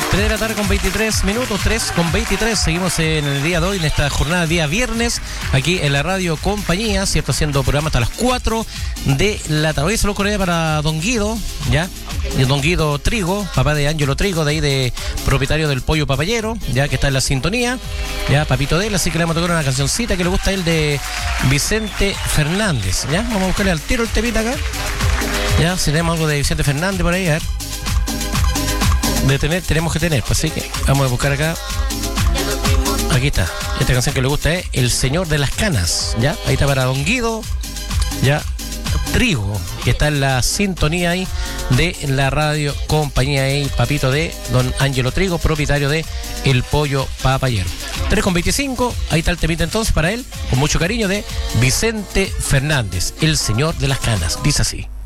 3 de la tarde con 23 minutos, 3 con 23. Seguimos en el día de hoy, en esta jornada día viernes, aquí en la radio Compañía, ¿cierto? Haciendo programa hasta las 4 de la tarde. Hoy saludos cordiales para Don Guido, ¿ya? Y Don Guido Trigo, papá de Ángelo Trigo, de ahí de propietario del Pollo Papayero, ya que está en la sintonía, ya, papito de él. Así que le vamos a tocar una cancioncita que le gusta a él de Vicente Fernández, ¿ya? Vamos a buscarle al tiro el temita acá, ya, si tenemos algo de Vicente Fernández por ahí, a ver. De tener, tenemos que tener, pues así que vamos a buscar acá. Aquí está, esta canción que le gusta es El Señor de las Canas, ¿ya? Ahí está para Don Guido, ¿ya? Trigo, que está en la sintonía ahí de la radio Compañía ahí, papito de Don Ángelo Trigo, propietario de El Pollo Papayero. 3:25, ahí está el temita entonces para él, con mucho cariño, de Vicente Fernández, El Señor de las Canas, dice así.